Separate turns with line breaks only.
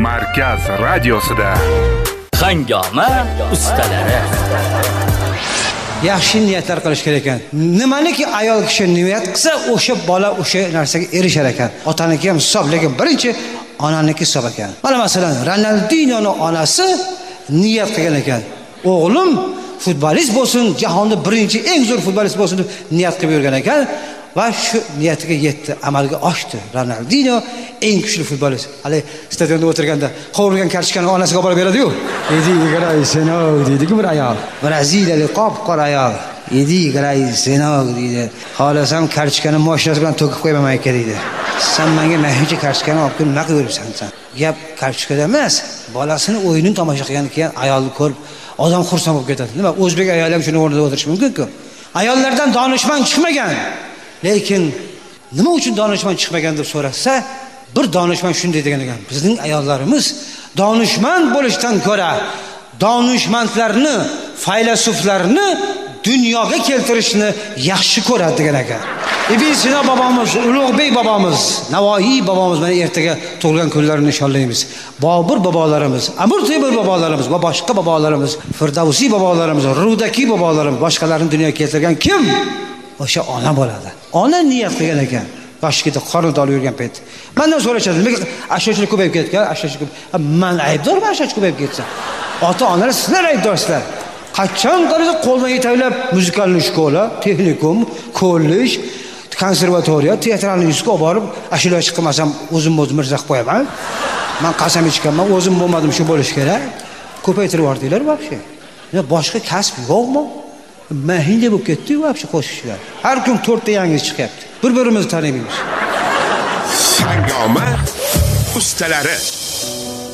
Markaz radiosida
Hangoma ustalari.
Yaxshi niyatlar qilish kerak ekan. Nimaniki ayol kishi niyat qilsa, o'sha bola o'sha narsaga erishar ekan. Otaniki ham hisob, lekin birinchi onaniki hisob ekan. Mana masalan, Ronaldinhoning onasi niyat qilgan ekan. O'g'lim futbolist bo'lsin, jahonda birinchi eng zo'r futbolist bo'lsin deb niyat qilib yurgan ekan va shu niyatiga yetdi, amalga oshdi. Ronaldinho eng kuchli futbolist. Hali stadionda o'tirganda qovurilgan kartochkani onasiga olib beradi-yu. Idigaray senov deydi-ku bir ayol. Braziliyalik qop-qora ayol. Idigaray senov deydi. Xohlasam kartochkani mashinasi bilan to'kib qo'yaman aka deydi. Sen menga mahiychi kartochkani olib kelib nima qilib yuribsan sen? Gap kartochkada emas, bolasini o'yinini tomosha qilgan keyin ayolni ko'rib odam xursand bo'lib ketadi. Nima o'zbek ayoli ham shuni o'rnida o'tirish mumkin-ku. Ayollardan donishmand chiqmagan. Lekin nima uchun donishmand chiqmagan deb so'rasa, bir donishmand shunday degan ekan: bizning ayollarimiz donishmand bo'lishdan ko'ra donishmandlarni, faylasuflarni dunyoga keltirishni yaxshi ko'radi degan ekan. Ibn Sino bobomiz, Ulug'bek bobomiz, Navoiy bobomiz mana ertaga tug'ilgan kunlarini nishonlaymiz. Bobur bobolarimiz, Amir Temur bobolarimiz va boshqa bobolarimiz, Firdavsiy bobolarimiz, Rudaki bobolarimiz boshqalarni dunyoga keltirgan kim? O'sha ona bo'ladi. Ona niyat qilgan ekan. Toshkentda qornida olib yurgan payt. Mendan so'rashadi, nega ashyochilik ko'payib ketgan? Ashyochilik. Men aybdorman ashyochilik ko'payib ketsa. Ota-onalar sizlar aybdorsizlar. Qachon qarasa qo'ldan yetaklab muzikal shkola, texnikum, kollej, konservatoriya, teatralni yuzga olib borib, ashula chiqmasam o'zim mirza qilib qo'yaman. Men qasam ichganman, o'zim bo'lmadim shu bo'lish kerak. Ko'paytirib yordinglar vobshe. Boshqa kasb yo'qmi? Mahinde bo'lib ketdi-ku vobshe qo'shiqchilar. Har kun 4 ta yangi chiqyapti. Bir-birimizni taniymiz.
Hangoma ustalari.